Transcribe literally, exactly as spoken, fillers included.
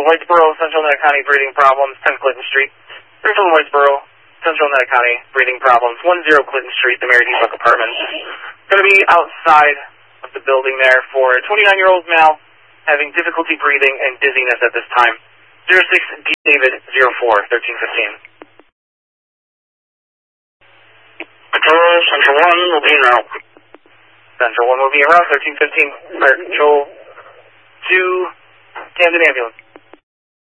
Whitesboro, Central Netta County, breathing problems, ten Clinton Street. three from Whitesboro, Central Netta County, breathing problems, one zero Clinton Street, the Mary D. Buck Apartments. Going to be outside of the building there for a twenty-nine-year-old male having difficulty breathing and dizziness at this time. zero six D David zero four, thirteen fifteen. Patrol, Central one will be en route. Central one will be en route, thirteen fifteen. Control two, Camden Ambulance.